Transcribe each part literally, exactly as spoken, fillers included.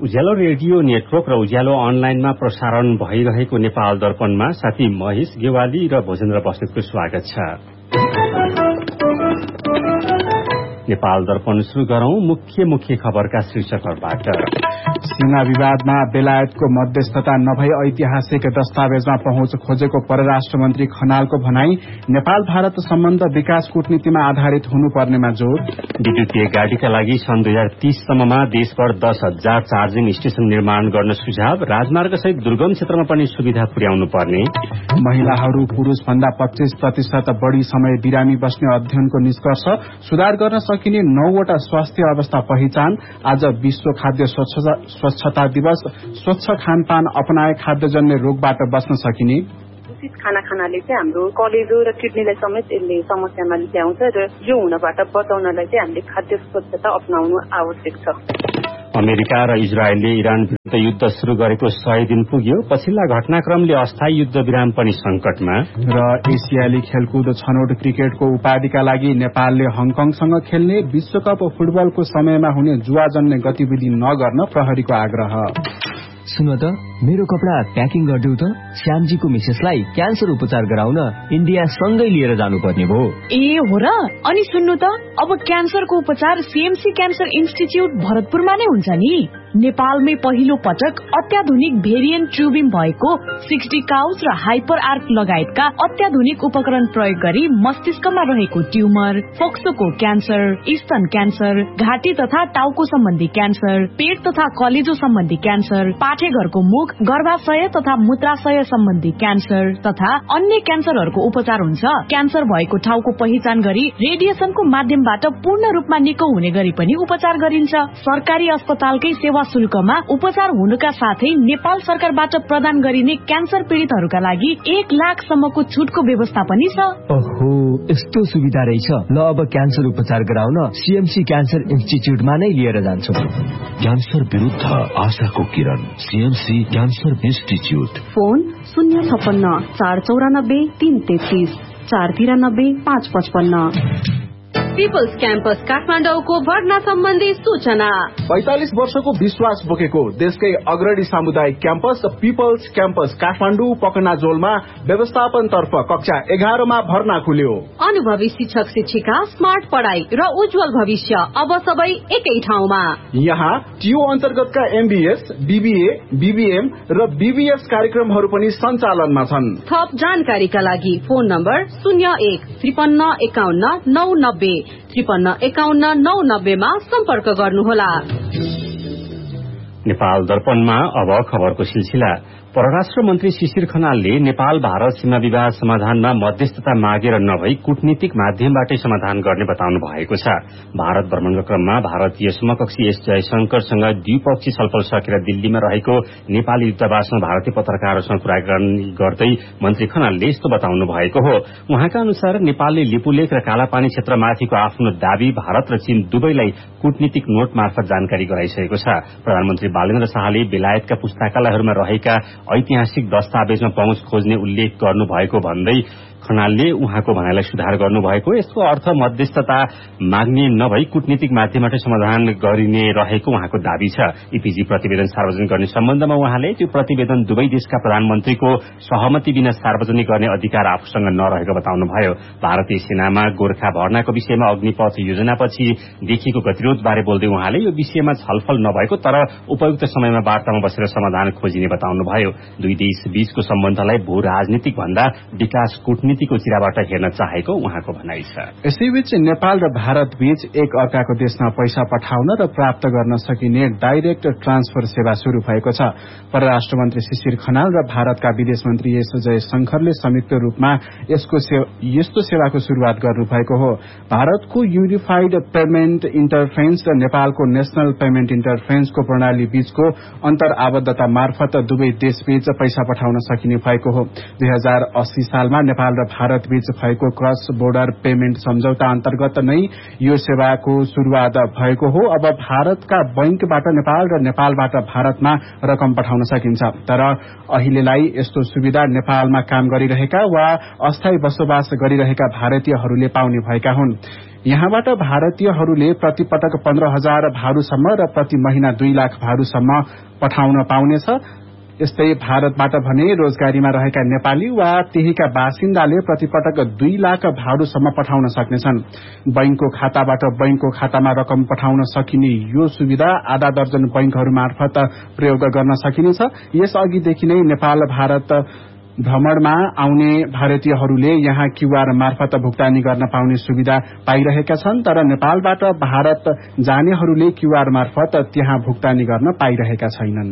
उज्यालो radio network र उज्यालो अनलाइनमा प्रसारण भइरहेको नेपाल दर्पणमा साथी महेश गेवाली र भोजेन्द्र बस्नेतको स्वागत छ। नेपाल दर्पण शुरू गरौं मुख्य मुख्य खबरका शीर्षकहरूबाट। सीमा विवादमा बेलायतको मध्यस्थता नभई ऐतिहासिक दस्तावेजमा पहुँच खोजेको परराष्ट्र मन्त्री खनालको भनाई, नेपाल भारत सम्बन्ध विकास कूटनीतिमा आधारित हुनुपर्नेमा जोड़। विद्युतीय गाड़ीका लागि सन् दुई हजार तीस सम्ममा देशभर दस हजार चार्जिङ स्टेशन निर्माण गर्न सुझाव, राजमार्ग सहित दुर्गम क्षेत्रमा पनि सुविधा पुर्याउनु पर्ने। महिलाहरू पुरूष भन्दा पच्चीस प्रतिशत बढ़ी समय बिरामी बस्ने अध्ययनको निष्कर्ष, सुधार गर्न सकिने नौवटा स्वास्थ्य अवस्था पहिचान। आज विश्व खाद्य स्वच्छता स्वच्छता दिवस, स्वच्छ खानपान अपनाए खाद्यजन्य रोगबाट बच्न सकिने। दूषित खाना खानाले चाहिँ हाम्रो कलेजो र किडनीलाई समेत यसले समस्यामा ल्याउँछ र यो हुनबाट बचाउनलाई चाहिँ हामीले खाद्य स्वच्छता अपनाउनु आवश्यक छ। अमेरिका र इजरायलले इरान विरुद्ध युद्ध शुरू गरेको सय दिन पुग्यो। पछिल्ला घटनाक्रमले अस्थायी युद्ध विराम पनि संकटमा। र एसियाली खेलकुद छनौट क्रिकेटको उपाधिका लागि नेपालले हङकङसँग खेल्ने, विश्वकप फुटबलको समयमा हुने जुवा जन्ने गतिविधि नगर्न प्रहरीको आग्रह। सुन त, मेरो कपडा प्याकिङ गरिदेऊ त। श्यामजीको मिसेसलाई क्यान्सर उपचार गराउन इन्डिया सँगै लिएर जानुपर्ने भयो। ए हो र? अनि सुन्नु त, अब क्यान्सरको उपचार सीएमसी क्यान्सर इन्स्टिच्युट भरतपुरमा नै हुन्छ नि। नेपालमै पहिलो पटक अत्याधुनिक भेरिएन्ट ट्युबिङ भएको सिक्सटी काउस र हाइपर आर्क लगायतका अत्याधुनिक उपकरण प्रयोग गरी मस्तिष्कमा रहेको ट्युमर, फोक्सोको क्यान्सर, स्तन क्यान्सर, घाँटी तथा टाउको सम्बन्धी क्यान्सर, पेट तथा कलेजो सम्बन्धी क्यान्सर, पाठेघरको मुख, गर्भाशय तथा मूत्राशय सम्बन्धी क्यान्सर तथा अन्य क्यान्सरहरूको उपचार हुन्छ। क्यान्सर भएको ठाउँको पहिचान गरी रेडिएसनको माध्यमबाट पूर्ण रूपमा निको हुने गरी पनि उपचार गरिन्छ। सरकारी अस्पतालकै सेवा शुल्कमा उपचार हुनुका साथै नेपाल सरकारबाट प्रदान गरिने क्यान्सर पीड़ितहरूका लागि एक लाख सम्मको छुटको व्यवस्था पनि छ। ओहो, यस्तो सुविधा रहेछ। ल, अब क्यान्सर उपचार गराउन सीएमसी क्यान्सर इन्स्टिच्युटमा नै लिएर जान्छु। क्यान्सर विरुद्ध आशाको किरण, सीएमसी क्यान्सर इन्स्टिच्युट। फोन शून्य छप्पन्न चार चौरानब्बे तीन तेत्तीस चार तिरानब्बे पाँच पचपन्न। पिपल्स क्याम्पस काठमाडौँको भर्ना सम्बन्धी सूचना। पैंतालिस वर्षको विश्वास बोकेको देशकै अग्रणी सामुदायिक क्याम्पस पिपल्स क्याम्पस काठमाडौँ पकनाजोलमा व्यवस्थापन तर्फ कक्षा एघारमा भर्ना खुल्यो। अनुभवी शिक्षक शिक्षिका, स्मार्ट पढ़ाई र उज्जवल भविष्य अब सबै एकै ठाउँमा। यहाँ टिओ अन्तर्गतका एमबीएस, बीबीए, बीबीएम र बीबीएस कार्यक्रमहरू पनि सञ्चालनमा छन्। थप जानकारीका लागि फोन नम्बर शून्य एक त्रिपन्न एकाउन्न नौ नब्बे त्रिपन्न एकाउन्न नौ नब्बेमा सम्पर्क गर्नुहोला। नेपाल दर्पणमा अब खबरको सिलसिला। परराष्ट्र मन्त्री शिशिर खनालले नेपाल भारत सीमा विवाद समाधानमा मध्यस्थता मागेर नभई कूटनीतिक माध्यमबाटै समाधान गर्ने बताउनु भएको छ। भारत भ्रमणका क्रममा भारतीय समकक्षी एस जयशंकरसँग द्विपक्षीय छलफल सकेर दिल्लीमा रहेको नेपाली दूतावासमा भारतीय पत्रकारहरूसँग कुराकानी गर्दै मन्त्री खनालले यस्तो बताउनु भएको हो। उहाँका अनुसार नेपालले लिपुलेख र कालापानी क्षेत्रमाथिको आफ्नो दावी भारत र चीन दुवैलाई कूटनीतिक नोट मार्फत जानकारी गराइसकेको छ। प्रधानमन्त्री बालेन्द्र शाहले बेलायतका पुस्तकालयहरूमा रहेका ऐतिहासिक दस्तावेजमा पहुँच खोज्ने उल्लेख गर्नु भएको भन्दै खनालले उहाँको भनाइलाई सुधार गर्नुभएको। यसको अर्थ मध्यस्थता माग्ने नभई कूटनीतिक माध्यमबाट समाधान गरिने रहेको उहाँको दावी छ। ईपीजी प्रतिवेदन सार्वजनिक गर्ने सम्बन्धमा उहाँले त्यो प्रतिवेदन दुवै देशका प्रधानमन्त्रीको सहमति बिना सार्वजनिक गर्ने अधिकार आफूसँग नरहेको बताउनुभयो। भारतीय सेनामा गोर्खा भर्नाको विषयमा अग्निपथ योजनापछि देखिएको गतिरोध बारे बोल्दै उहाँले यो विषयमा छलफल नभएको तर उपयुक्त समयमा वार्तामा बसेर समाधान खोजिने बताउनुभयो। दुई देश बीचको सम्बन्धलाई भू राजनीतिक भन्दा विकास कूटनीति को चिराबाट हेर्न चाहेको उहाँको भनाइ छ। यसैबीच नेपाल र भारत बीच एक अर्काको देशमा पैसा पठाउन र प्राप्त गर्न सकिने डाइरेक्ट ट्रान्सफर सेवा शुरू भएको छ। परराष्ट्र मन्त्री शिशिर खनाल र भारतका विदेश मन्त्री एस जयशंकरले संयुक्त रूपमा यसको यस्तो सेवाको शुरूआत गर्नुभएको हो। भारतको युनिफाइड पेमेन्ट इन्टरफेन्स र नेपालको नेशनल पेमेन्ट इन्टरफेन्सको प्रणाली बीचको अन्तर आबद्धता मार्फत दुवै देशबीच पैसा पठाउन सकिने भएको हो। दुई हजार अस्सी सालमा नेपाल र भारत बीच भएको क्रस बोर्डर पेमेन्ट सम्झौता अन्तर्गत नै यो सेवाको शुरूआत भएको हो। अब भारतका बैंकबाट नेपाल र नेपालबाट भारतमा रकम पठाउन सकिन्छ, तर अहिलेलाई यस्तो सुविधा नेपालमा काम गरिरहेका वा अस्थायी बसोबास गरिरहेका भारतीयहरूले पाउने भएका हुन्। यहाँबाट भारतीयहरूले प्रतिपटक पन्ध्र हजार भारूसम्म र प्रति महिना दुई लाख भारूसम्म पठाउन पाउनेछ। यस्तै भारतबाट भने रोजगारीमा रहेका नेपाली वा त्यहीका बासिन्दाले प्रतिपटक दुई लाख भारूसम्म पठाउन सक्नेछन्। बैंकको खाताबाट बैंकको खातामा रकम पठाउन सकिने यो सुविधा आधा दर्जन बैंकहरू मार्फत प्रयोग गर्न सकिनेछ। यसअघिदेखि नै नेपाल भारत भ्रमणमा आउने भारतीयहरूले यहाँ क्यूआर मार्फत भुक्तानी गर्न पाउने सुविधा पाइरहेका छन्, तर नेपालबाट भारत जानेहरूले क्यूआर मार्फत त्यहाँ भुक्तानी गर्न पाइरहेका छैनन्।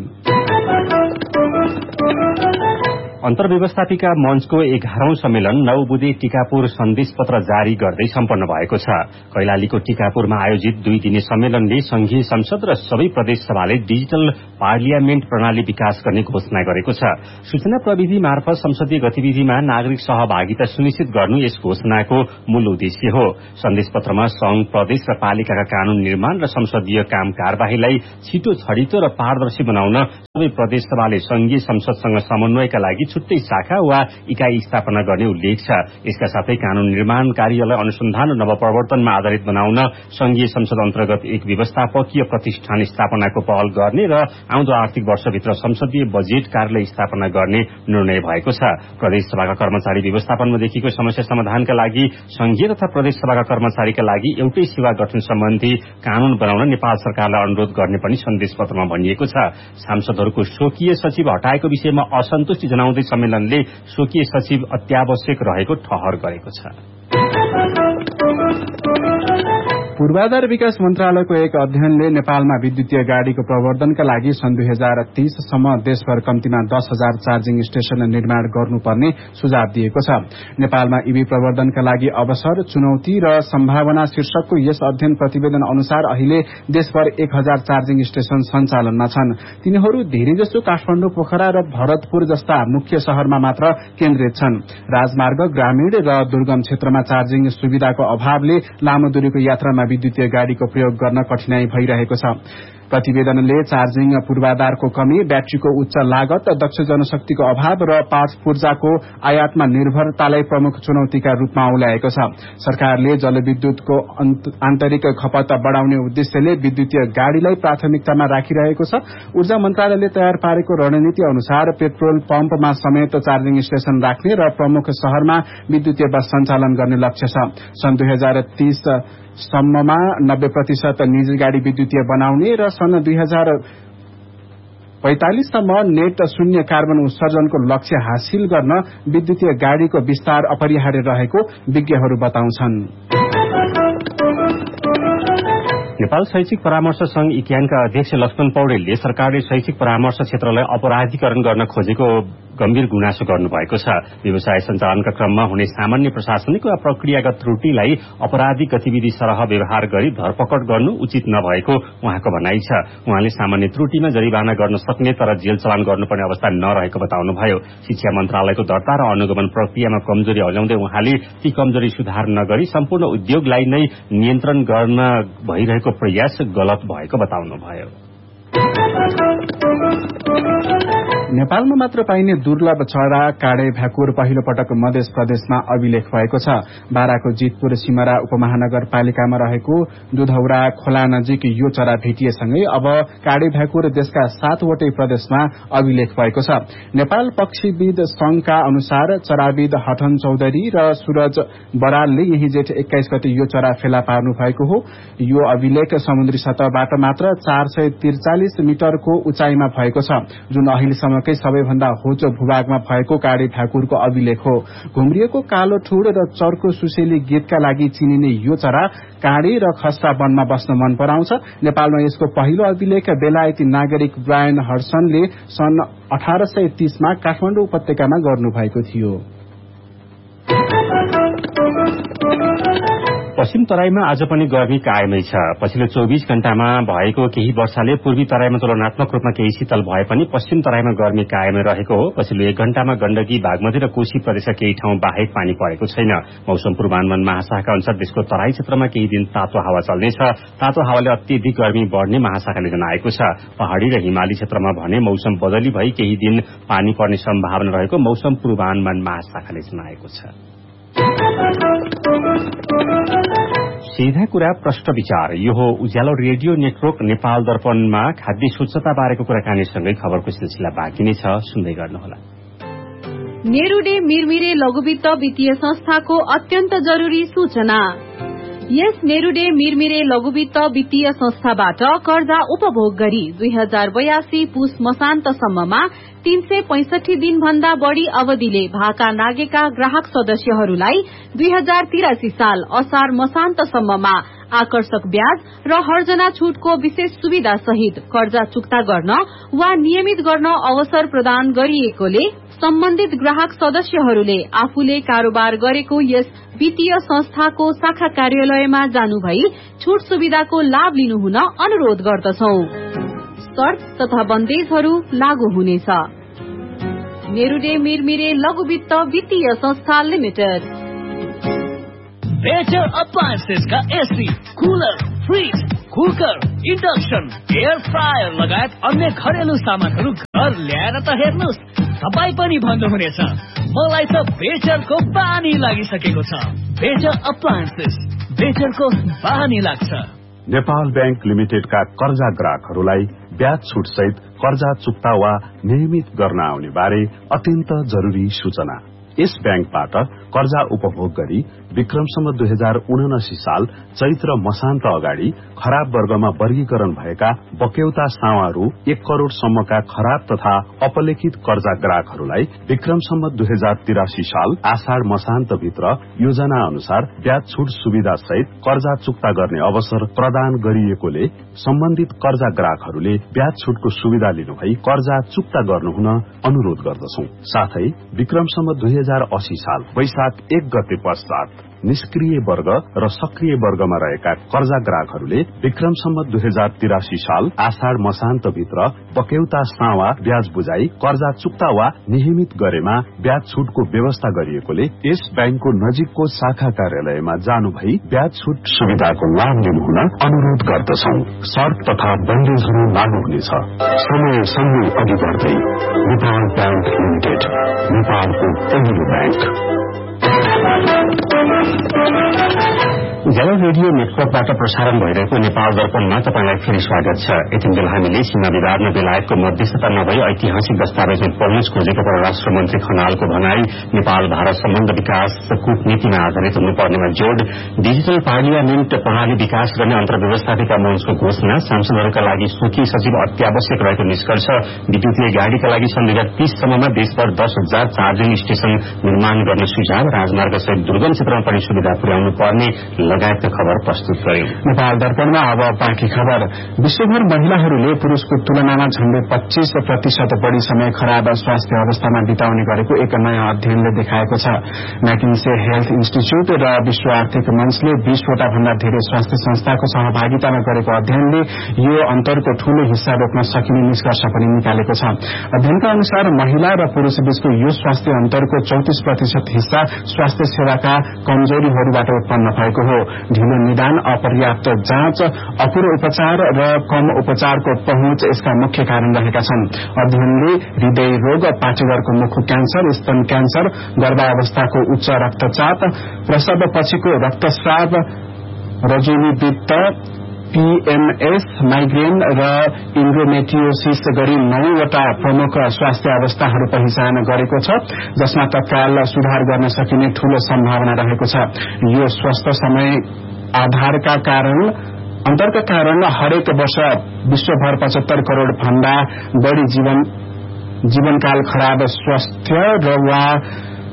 अन्तर्व्यवस्थापिका मञ्चको एघारौं सम्मेलन नौ बुधे टीकापुर सन्देश पत्र जारी गर्दै सम्पन्न भएको छ। कैलालीको टीकापुरमा आयोजित दुई दिने सम्मेलनले संघीय संसद र सबै प्रदेश सभाले डिजिटल पार्लियामेन्ट प्रणाली विकास गर्ने घोषणा गरेको छ। सूचना प्रविधि मार्फत संसदीय गतिविधिमा नागरिक सहभागिता सुनिश्चित गर्नु यस घोषणाको मूल उद्देश्य हो। सन्देश पत्रमा संघ, प्रदेश र पालिकाका कानून निर्माण र संसदीय काम कार्यवाहीलाई छिटो, छडितो र पारदर्शी बनाउन सबै प्रदेश सभाले संघीय संसदसँग समन्वयका लागि छुट्टै शाखा वा इकाई स्थापना गर्ने उल्लेख छ। यसका साथै कानून निर्माण कार्यलाई अनुसन्धान र नवप्रवर्तनमा आधारित बनाउन संघीय संसद अन्तर्गत एक व्यवस्थापकीय प्रतिष्ठान स्थापनाको पहल गर्ने र आउँदो आर्थिक वर्षभित्र संसदीय बजेट कार्यालय स्थापना गर्ने निर्णय भएको छ। प्रदेश सभाका कर्मचारी व्यवस्थापनमा देखिएको समस्या समाधानका लागि संघीय तथा प्रदेश सभाका कर्मचारीका लागि एउटै सेवा गठन सम्बन्धी कानून बनाउन नेपाल सरकारलाई अनुरोध गर्ने पनि सन्देश पत्रमा भनिएको छ। सांसदहरूको स्वकीय सचिव हटाएको विषयमा असन्तुष्टि जनाउँदै सम्मेलनले स्वकीय सचिव अत्यावश्यक रहेको ठहर गरेको छ। पूर्वाधार विकास मन्त्रालयको एक अध्ययनले नेपालमा विद्युतीय गाड़ीको प्रवर्धनका लागि सन् दुई हजार तीससम्म देशभर कम्तीमा दस हजार चार्जिङ स्टेशन निर्माण गर्नुपर्ने सुझाव दिएको छ। नेपालमा ईभी प्रवर्धनका लागि अवसर, चुनौती र सम्भावना शीर्षकको यस अध्ययन प्रतिवेदन अनुसार अहिले देशभर एक हजार चार्जिङ स्टेशन सञ्चालनमा छन्। तिनीहरू धेरैजसो काठमाडौँ, पोखरा र भरतपुर जस्ता मुख्य शहरमा मात्र केन्द्रित छन्। राजमार्ग, ग्रामीण र दुर्गम क्षेत्रमा चार्जिङ सुविधाको अभावले लामो दूरीको यात्रामा विद्युतीय गाड़ीको प्रयोग गर्न कठिनाई भइरहेको छ। प्रतिवेदनले चार्जिङ पूर्वाधारको कमी, ब्याट्रीको उच्च लागत, दक्ष जनशक्तिको अभाव र पार्ट्स पूर्जाको आयातमा निर्भरतालाई प्रमुख चुनौतीका रूपमा औल्याएको छ। सरकारले जलविद्युतको आन्तरिक खपत बढ़ाउने उद्देश्यले विद्युतीय गाड़ीलाई प्राथमिकतामा राखिरहेको छ। ऊर्जा मन्त्रालयले तयार पारेको रणनीति अनुसार पेट्रोल पम्पमा समेत चार्जिङ स्टेशन राख्ने र प्रमुख शहरमा विद्युतीय बस सञ्चालन गर्ने लक्ष्य छ। सन् दुई हजार तीस सम्ममा नब्बे प्रतिशत निजी गाड़ी विद्युतीय बनाउने र सन् दुई हजार पैंतालिससम्म नेट शून्य कार्बन उत्सर्जनको लक्ष्य हासिल गर्न विद्युतीय गाड़ीको विस्तार अपरिहार्य रहेको विज्ञहरू बताउँछन्। नेपाल शैक्षिक परामर्श संघ इक्यानका अध्यक्ष लक्ष्मण पौडेलले सरकारले शैक्षिक परामर्श क्षेत्रलाई अपराधीकरण गर्न खोजेको गम्भीर गुनासो गर्नुभएको छ। व्यवसाय सञ्चालनका क्रममा हुने सामान्य प्रशासनिक वा प्रक्रियागत त्रुटिलाई अपराधिक गतिविधि सरह व्यवहार गरी धरपकड गर्नु उचित नभएको उहाँको भनाइ छ। उहाँले सामान्य त्रुटिमा जरिवाना गर्न सक्ने तर जेल चलान गर्नुपर्ने अवस्था नरहेको बताउनुभयो। शिक्षा मन्त्रालयको दर्ता र अनुगमन प्रक्रियामा कमजोरी औल्याउँदै उहाँले ती कमजोरी सुधार नगरी सम्पूर्ण उद्योगलाई नै नियन्त्रण गर्न भइरहेको प्रयास गलत भएको बताउनुभयो। नेपालमा मात्र पाइने दुर्लभ चरा काँडे भ्याकुर पहिलो पटक मध्य प्रदेशमा अभिलेख भएको छ। बाराको जितपुर सिमरा उपमहानगरपालिकामा रहेको दुधौरा खोला नजिक यो चरा भेटिएसँगै अब काँडे भ्याकुर देशका सातवटै प्रदेशमा अभिलेख भएको छ। नेपाल पक्षीविद संघका अनुसार चराविद हठन चौधरी र सूरज बरालले यही जेठ एक्काइस गते यो चरा फेला पार्नु भएको हो। यो अभिलेख समुद्री सतहबाट मात्र चार सय त्रिचालिस मिटरको उचाइमा भएको छ, जुन अहिलेसम्मकै सबैभन्दा होचो भूभागमा भएको काँडे भ्याकुरको अभिलेख हो। घुम्रिएको कालो ठुड र चर्को सुसेली गीतका लागि चिनिने यो चरा काँडे र खस्रा वनमा बस्न मन पराउँछ। नेपालमा यसको पहिलो अभिलेख बेलायती नागरिक ब्रायन हडसनले सन् अठार सय तीसमा काठमाडौँ उपत्यकामा गर्नुभएको थियो। पश्चिम तराईमा आज पनि गर्मी कायमै छ। पछिल्लो चौबीस घण्टामा भएको केही वर्षाले पूर्वी तराईमा तुलनात्मक रूपमा केही शीतल भए पनि पश्चिम तराईमा गर्मी कायमै रहेको हो। पछिल्लो एक घण्टामा गण्डकी, बागमती र कोशी प्रदेशका केही ठाउँ बाहेक पानी परेको छैन। मौसम पूर्वानुमान महाशाखाका अनुसार देशको तराई क्षेत्रमा केही दिन तातो हावा चल्नेछ। तातो हावाले अत्यधिक गर्मी बढ्ने महाशाखाले जनाएको छ। पहाड़ी र हिमाली क्षेत्रमा भने मौसम बदली भई केही दिन पानी पर्ने सम्भावना रहेको मौसम पूर्वानुमान महाशाखाले जनाएको छ। सीधा कुरा प्रश्न विचार। यो हो उज्यालो रेडियो नेटवर्क नेपाल दर्पणमा खाद्य स्वच्छता बारेको कुराकानीसँगै खबरको सिलसिला बाँकी नै छ, सुन्दै गर्नुहोला। नेरूडे मिरमिरे लघुवित्त वित्तीय संस्थाको अत्यन्त जरूरी सूचना। यस नेरूडे मिरमिरे लघुवित्त वित्तीय संस्थाबाट कर्जा उपभोग गरी दुई हजार बयासी पुस मसान्तसम्ममा तीन सय पैंसठी दिन भन्दा बढ़ी अवधिले भाका नागेका ग्राहक सदस्यहरूलाई दुई हजार तिरासी साल असार मसान्तसम्ममा आकर्षक ब्याज र हर्जना छूटको विशेष सुविधा सहित कर्जा चुक्ता गर्न वा नियमित गर्न अवसर प्रदान गरिएकोले सम्बन्धित ग्राहक सदस्यहरूले आफूले कारोबार गरेको यस वित्तीय संस्थाको शाखा कार्यालयमा जानु भई छूट सुविधाको लाभ लिनुहुन अनुरोध गर्दछौं। शर्त तथा बन्देजहरू लागू हुनेछ। नेरूडे मिरमिरे लघुवित्त वित्तीय संस्था लिमिटेड। बेटर अप्लायन्सेस का AC, cooler, fridge, cooker, induction, air fryer लगायत अन्य घरेलु सामानहरू घर ल्याएर त हेर्नुहोस्, तपाईँ पनि भन्नुहुनेछ मलाई त बेटरको बानी लागिसकेको छ। बेटर अप्लायन्सेस, बेटरको बानी लाग्छ। नेपाल बैंक लिमिटेडका कर्जा ग्राहकहरूलाई ब्याज छुट सहित कर्जा चुक्ता वा नियमित गर्न आउने बारे अत्यन्त जरूरी सूचना। यस बैंकबाट कर्जा उपभोग गरी विक्रमसम्म दुई हजार उनासी साल चैत्र मसान्त अगाडि खराब वर्गमा वर्गीकरण भएका बक्यौता सावारू एक करोड़ सम्मका खराब तथा अपलेखित कर्जा ग्राहकहरूलाई विक्रमसम्म दुई हजार तिरासी साल आषाढ़ मसान्त भित्र योजना अनुसार ब्याज छुट सुविधा सहित कर्जा चुक्ता गर्ने अवसर प्रदान गरिएकोले सम्बन्धित कर्जा ग्राहकहरूले ब्याज छुटको सुविधा लिनुभई कर्जा चुक्ता गर्नुहुन अनुरोध गर्दछौं। साथै विक्रमसम्म दुई हजार अस्सी साल वैशाख एक गते पश्चात निष्क्रिय वर्ग र सक्रिय वर्गमा रहेका कर्जा ग्राहकहरूले विक्रमसम्म दुई हजार तिरासी साल आषाढ़ मसान्त भित्र बक्यौता सावा ब्याज बुझाई कर्जा चुक्ता वा नियमित गरेमा ब्याज छुटको व्यवस्था गरिएकोले यस बैंकको नजिकको शाखा कार्यालयमा जानु भई ब्याज छुट सुविधाको लाभ लिनुहुन अनुरोध गर्दछौं। शर्त तथा बन्देजहरू लागू हुनेछ। समय सँगै अघि बढ्दै नेपाल बैंक लिमिटेड, नेपालको पहिलो बैंक। उज्यालो रेडियो नेटवर्कबाट प्रसारण भइरहेको नेपाल दर्पणमा तपाईलाई फेरि स्वागत छ। यति बेला हामीले सीमा विवादमा बेलायतको मध्यस्थता नभई ऐतिहासिक दस्तावेजमा पहुँच खोजेको परराष्ट्र मन्त्री खनालको भनाई, नेपाल भारत सम्बन्ध विकास कूटनीतिमा आधारित हुनुपर्नेमा जोड़, डिजिटल पार्लियामेन्ट प्रणाली विकास गर्ने अन्तर्व्यवस्थापिका मञ्चको घोषणा, सांसदहरूका लागि सूची सचिव अत्यावश्यक रहेको निष्कर्ष, विद्युतीय गाड़ीका लागि सन् दुई हजार तीस सम्ममा देशभर दस हजार चार्जिङ स्टेशन निर्माण गर्ने सुझाव, राजमार्ग सहित दुर्गम क्षेत्रमा पनि सुविधा पुर्याउनु पर्ने लगायतका खबर प्रस्तुत गर्यो। नेपाल दर्पणमा अब बाँकी खबर। विश्वभर महिलाहरूले पुरूषको तुलनामा झण्डै पच्चीस प्रतिशत बढ़ी समय खराब स्वास्थ्य अवस्थामा बिताउने गरेको एक नयाँ अध्ययनले देखाएको छ। मैकिन्से हेल्थ इन्स्टिच्यूट र विश्व आर्थिक मञ्चले बीसवटा भन्दा धेरै स्वास्थ्य संस्थाको सहभागितामा गरेको अध्ययनले यो अन्तरको ठूलो हिस्सा रोक्न सकिने निष्कर्ष पनि निकालेको छ। अध्ययनका अनुसार महिला र पुरूष बीचको यो स्वास्थ्य अन्तरको चौतिस प्रतिशत हिस्सा स्वास्थ्य सेवाका कमजोरीहरूबाट उत्पन्न भएको हो। ढिलो निदान, अपर्याप्त जाँच, अपुरो उपचार र कम उपचारको पहुँच यसका मुख्य कारण रहेका छन्। अध्ययनले हृदय रोग, पाठेघरको मुख क्यान्सर, स्तन क्यान्सर, गर्भावस्थाको उच्च रक्तचाप, प्रसव पछिको रक्तस्राव, रजोनिवृत्त, पीएमएस, माइग्रेन र इन्डोमेट्रियोसिस गरी नौवटा प्रमुख स्वास्थ्य अवस्थाहरू पहिचान गरेको छ, जसमा तत्काल सुधार गर्न सकिने ठूलो सम्भावना रहेको छ। यो स्वस्थ समय आधारका कारण अन्तरका कारण हरेक वर्ष विश्वभर पचहत्तर करोड़ भन्दा बढ़ी जीवन जीवनकाल खराब स्वास्थ्य र वा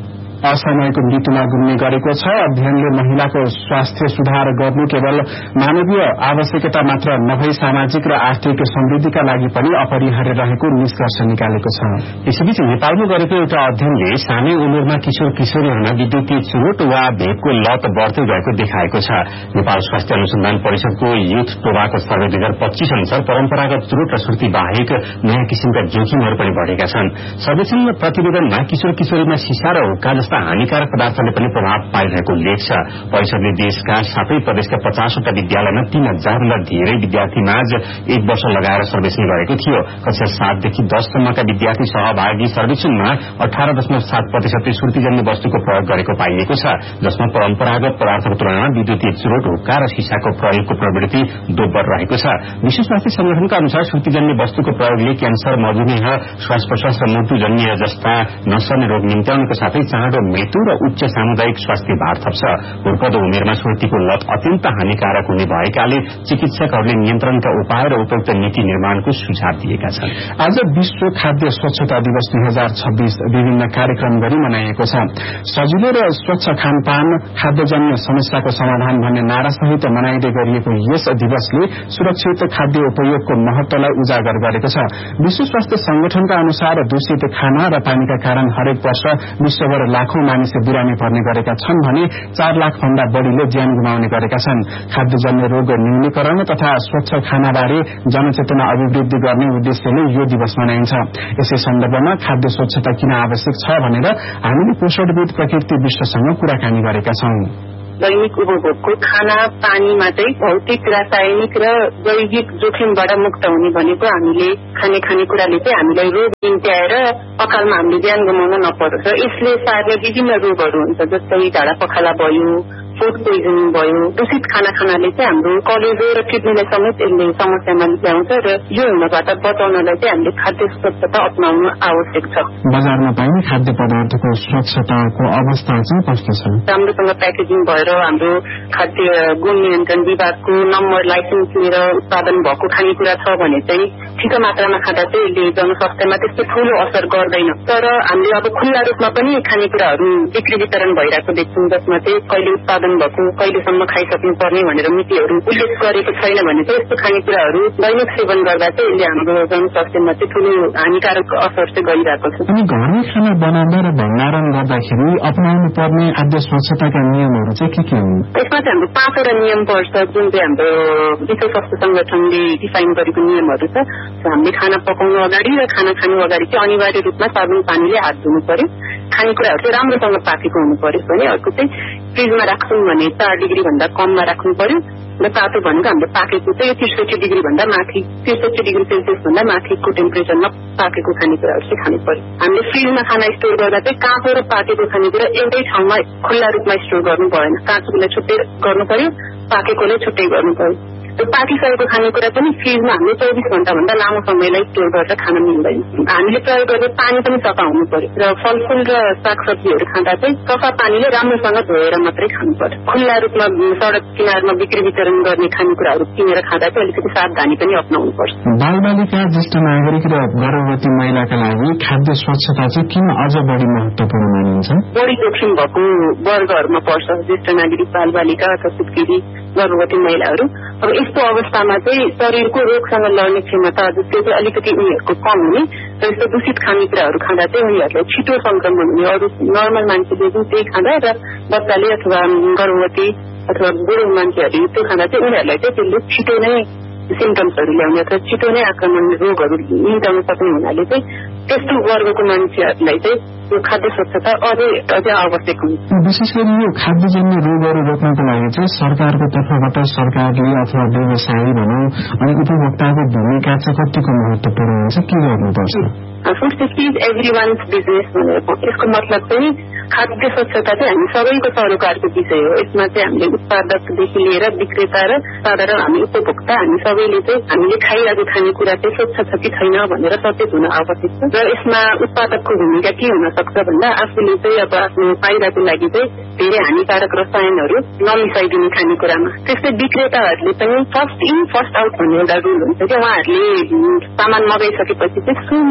असमयको मृत्युमा गुम्ने गरेको छ। अध्ययनले महिलाको स्वास्थ्य सुधार गर्नु केवल मानवीय आवश्यकता मात्र नभई सामाजिक र आर्थिक समृद्धिका लागि पनि अपरिहार्य रहेको निष्कर्ष निकालेको छ। यसैबीच नेपालमा गरेको एउटा अध्ययनले सानै उमेरमा किशोर किशोरीहरूमा विद्युतीय चुरोट वा भेपको लत बढ्दै गएको देखाएको छ। नेपाल स्वास्थ्य अनुसन्धान परिषदको युथ टोबाको सर्वे दुई हजार पच्चीस अनुसार परम्परागत चुरोट र सुर्ती बाहेक नयाँ किसिमका जोखिमहरू पनि बढ़ेका छन्। सर्वेक्षण प्रतिवेदनमा किशोर किशोरीमा सिसा र हुक्का जस्ता हानिकारक पदार्थले पनि प्रभाव पाइरहेको उल्लेख छ। परिषदले देशका सातै प्रदेशका पचासवटा विद्यालयमा तीन हजार भन्दा धेरै विद्यार्थीमाझ एक वर्ष लगाएर सर्वेक्षण गरेको थियो। कक्षा सातदेखि दससम्मका विद्यार्थी सहभागी सर्वेक्षणमा अठार दशमलव सात प्रतिशतले सुर्तीजन्य वस्तुको प्रयोग गरेको पाइएको छ, जसमा परम्परागत पदार्थको तुलनामा विद्युतीय चुरोट, हुक्का र सिसाको प्रयोगको प्रवृत्ति दोब्बर रहेको छ। विश्व स्वास्थ्य संगठनका अनुसार सुर्तीजन्य वस्तुको प्रयोगले क्यान्सर, मधुमेह, श्वास प्रश्वास र मुटुजन्य जस्ता नसर्ने रोग निम्त्याउनुको साथै चाँडो मृत्यु र उच्च सामुदायिक स्वास्थ्य भार थप्छ। हुर्कदो उमेरमा सुर्तीको लत अत्यन्त हानिकारक हुने भएकाले चिकित्सकहरूले नियन्त्रणका उपाय र उपयुक्त नीति निर्माणको सुझाव दिएका छन्। आज विश्व खाद्य स्वच्छता दिवस दुई हजार छब्बीस विभिन्न कार्यक्रम गरी मनाइएको छ। सजिलो र स्वच्छ खानपान खाद्यजन्य समस्याको समाधान भन्ने नारासहित मनाइँदै गरिएको यस दिवसले सुरक्षित खाद्य उपयोगको महत्वलाई उजागर गरेको छ। विश्व स्वास्थ्य संगठनका अनुसार दूषित खाना र पानीका कारण हरेक वर्ष विश्वभर लाखौं मानिस बिरामी पर्ने गरेका छन् भने चार लाख भन्दा बढ़ीले ज्यान गुमाउने गरेका छन्। खाद्यजन्य रोग न्यूनीकरण तथा स्वच्छ खानाबारे जनचेतना अभिवृद्धि गर्ने उद्देश्यले यो दिवस मनाइन्छ। यसै सन्दर्भमा खाद्य स्वच्छता किन आवश्यक छ भनेर हामीले पोषणविद प्रकृति विश्वसँग कुराकानी गरेका छौं। दैनिक उपभोगको खाना पानीमा चाहिँ भौतिक, रासायनिक र जैविक जोखिमबाट मुक्त हुने भनेको हामीले खाने खानेकुराले चाहिँ हामीलाई रोग निम्त्याएर अकालमा हामीले ज्यान गुमाउन नपरोस् र यसले सार्ने विभिन्न रोगहरू हुन्छ, जस्तै ढाडा पखाला भयो, फूड पोइजनिङ भयो। दूषित खाना खानाले चाहिँ हाम्रो कलेजो र किडनीलाई समेत यसले समस्यामा ल्याउँछ र यो हुनबाट बचाउनलाई चाहिँ हामीले खाद्य स्वच्छता अपनाउनु आवश्यक छ। बजारमा पाइने खाद्य पदार्थको स्वच्छताको अवस्था चाहिँ कस्तो छ? राम्रोसँग प्याकेजिङ भएर हाम्रो खाद्य गुण नियन्त्रण विभागको नम्बर लाइसेन्स लिएर उत्पादन भएको खानेकुरा छ भने चाहिँ ठिक मात्रामा खाँदा चाहिँ यसले जनस्वास्थ्यमा त्यस्तो ठूलो असर गर्दैन। तर हामीले अब खुल्ला रूपमा पनि खानेकुराहरू बिक्री वितरण भइरहेको देख्छौँ, जसमा चाहिँ कहिले उत्पादन भएको कहिलेसम्म खाइसक्नु पर्ने भनेर मितिहरू उल्लेख गरेको छैन भने चाहिँ यस्तो खानेकुराहरू दैनिक सेवन गर्दा चाहिँ यसले हाम्रो जनस्वास्थ्यमा चाहिँ ठूलो हानिकारक असर चाहिँ गरिरहेको छ। अनि घरमै खाना बनाउँदा र भण्डारण गर्दाखेरि अपनाउनु पर्ने खाद्य स्वच्छताका नियमहरू चाहिँ के के हुन्? यसमा चाहिँ हाम्रो पाँचवटा नियम पर्छ, जुन चाहिँ हाम्रो विश्व स्वास्थ्य संगठनले डिफाइन गरेको नियमहरू छ। हामीले खाना पकाउनु अगाडि र खाना खानु अगाडि चाहिँ अनिवार्य रूपमा साबुन पानीले हात धुनु पर्यो। खानेकुराहरू चाहिँ राम्रोसँग पाकेको हुनु पर्यो भने अर्को चाहिँ फ्रिजमा राख्छौँ भने चार डिग्री भन्दा कममा राख्नु पर्यो र तातो भनेको हाम्रो पाकेको चाहिँ त्रिसठी डिग्री भन्दा माथि त्रिसठी डिग्री सेल्सियस भन्दा माथिको टेम्परेचरमा पाकेको खानेकुराहरू चाहिँ खानु पर्यो। हामीले फ्रिजमा खाना स्टोर गर्दा चाहिँ काँचो र पाकेको खानेकुरा एउटै ठाउँमा खुल्ला रूपमा स्टोर गर्नु भएन। काँचोलाई छुट्टै गर्नु पर्यो, पाकेकोले छुट्टै गर्नु पर्यो। त्यो पाकिसकेको खानेकुरा पनि फ्रिजमा हामीले चौबिस घण्टा भन्दा लामो समयलाई स्टोर गरेर खान मिल्दैन। हामीले प्रयोग गर्ने पानी पनि सफा हुनु पर्यो र फलफूल र सागसब्जीहरू खाँदा चाहिँ सफा पानीले राम्रोसँग धोएर मात्रै खानु पर्यो। खुल्ला रूपमा सड़क किनारमा बिक्री वितरण गर्ने खानेकुराहरू किनेर खाँदा चाहिँ अलिकति सावधानी पनि अप्नाउनु पर्छ। बालबालिका, ज्येष्ठ नागरिक र गर्भवती महिलाका लागि खाद्य स्वच्छता चाहिँ किन अझ बढी महत्वपूर्ण मानिन्छ? बढी जोखिम भएको वर्गहरूमा पर्छ ज्येष्ठ नागरिक, बालबालिका अथवा सुत्केरी, गर्भवती महिलाहरू। अब यस्तो अवस्थामा चाहिँ शरीरको रोगसँग लड्ने क्षमता जस्तो चाहिँ अलिकति उनीहरूको कम हुने र यस्तो दूषित खानेकुराहरू खाँदा चाहिँ उनीहरूलाई छिटो संक्रमण हुने। अरू नर्मल मान्छेले जुन त्यही खाँदा र बच्चाले अथवा गर्भवती अथवा बुढो मान्छेहरूले त्यो खाँदा चाहिँ उनीहरूलाई चाहिँ त्यसले छिटो नै सिम्टम्सहरू ल्याउने अथवा छिटो नै आक्रमण रोगहरू निम्त्याउन सक्ने हुनाले चाहिँ त्यस्तो वर्गको मान्छेहरूलाई चाहिँ यो खाद्य स्वच्छता अझै अझै आवश्यक हुन्छ। विशेष गरी यो खाद्यजन्य रोगहरू रोक्नको लागि चाहिँ सरकारको तर्फबाट सरकारले अथवा व्यवसायी भनौँ अनि उपभोक्ताको भूमिका चाहिँ कतिको महत्वपूर्ण हुन्छ, के गर्नुपर्छ? Food safety is every once business भनेर यसको मतलब चाहिँ खाद्य स्वच्छता चाहिँ हामी सबैको सरोकारको विषय हो। यसमा चाहिँ हामीले उत्पादकदेखि लिएर विक्रेता र साधारण हामी उपभोक्ता हामी सबैले चाहिँ हामीले खाइरहेको खानेकुरा चाहिँ स्वच्छ छ कि छैन भनेर सचेत हुन आवश्यक छ। र यसमा उत्पादकको भूमिका के हुन सक्छ भन्दा आफूले चाहिँ अब आफ्नो फाइदाको लागि चाहिँ धेरै हानिकारक रसायनहरू नमिसाइदिने खानेकुरामा। त्यस्तै विक्रेताहरूले पनि फर्स्ट इन फर्स्ट आउट भन्ने एउटा रुल हुन्छ कि उहाँहरूले सामान मगाइसकेपछि चाहिँ सुरुमा आफूले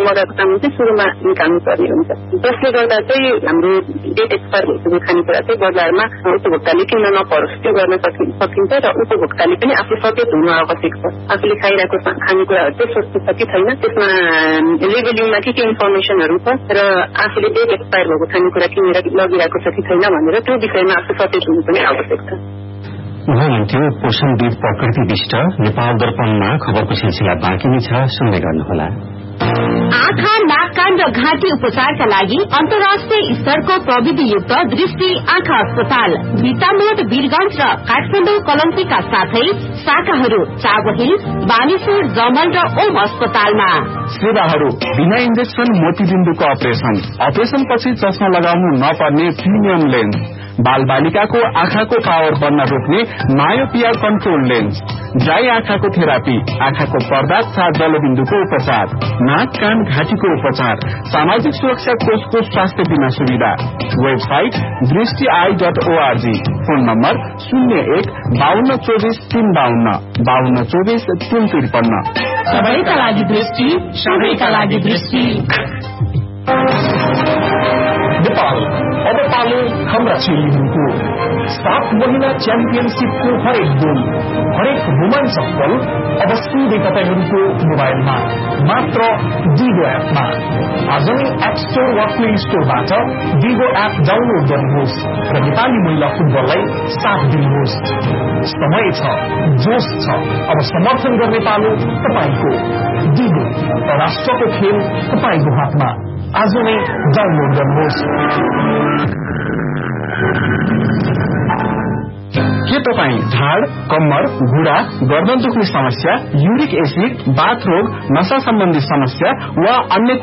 मगाएको सामान चाहिँ सुरुमा निकाल्नु पर्ने हुन्छ, जसले गर्दा चाहिँ हाम्रो डेट एक्सपायर भएको खानेकुरा चाहिँ बजारमा उपभोक्ताले किन्न नपरोस् त्यो गर्न सकिन्छ र उपभोक्ताले पनि आफू सचेत हुनु आवश्यक छ। आफूले खाइरहेको खानेकुराहरू चाहिँ सोच्नु छ कि छैन, त्यसमा लेबलिङमा के के इन्फर्मेसनहरू छ र आफूले डेट एक्सपायर भएको खानेकुरा किनेर लगिरहेको छ कि छैन भनेर त्यो विषयमा आफू सचेत हुनु पनि आवश्यक छ। उहाँनुहुन्थ्यो पोषणविद प्रकृति विष्ट। नेपाल दर्पणमा खबरको सिलसिला बाँकी नै छ, सुन्दै गर्नुहोला। आँखा, नाक, कान र घाँटी उपचारका लागि अन्तर्राष्ट्रिय स्तरको प्रविधियुक्त दृष्टि आँखा अस्पताल भिटामोड वीरगंज र काठमाडौँ कलम्पीका साथै शाखाहरू चाबहिल, बानेश्वर, जमल र ओम अस्पतालमा। सेवाहरू बिना इन्जेक्सन मोतीबिन्दुको अपरेशन, अपरेशन पछि चस्मा लगाउनु नपर्ने प्रिमियम लेन्स, बाल बालिकाको आँखाको पावर बढ्न रोक्ने मायोपिया कन्ट्रोल लेन्स, ड्राई आँखाको थेरापी, आँखाको पर्दा तथा जलबिन्दुको उपचार, नाक, कान, घाँटीको उपचार, सामाजिक सुरक्षा कोषको स्वास्थ्य बीमा सुविधा। वेबसाइट दृष्टि I dot ORG. Phone number शून्य एक बाहन्न चौबिस तीन बाहन्न बाहन्न चौबिस तीन त्रिपन्न। सबैका लागि दृष्टि, सबैका लागि दृष्टि। नेपाल अब पालो हाम्रा चेलीहरूको। सात महिना च्याम्पियनशीपको हरेक गोल, हरेक रोमाञ्चक पल अब सिधै तपाईहरूको मोबाइलमा मात्र डिगो एपमा। आज नै एप स्टोर वा प्ले स्टोरबाट डिगो एप डाउनलोड गर्नुहोस् र नेपाली महिला फुटबललाई साथ दिनुहोस्। समय छ, जोश छ, अब समर्थन गर्ने पालो तपाईँको। डिगो, राष्ट्रको खेल तपाईँको हातमा। आज नै डाउनलोड गर्नुहोस्। के तपाईँ ढाड, कम्मर, घुँडा, गर्दन दुख्ने समस्या, युरिक एसिड, बाथ रोग, नशा सम्बन्धी समस्या वा अन्य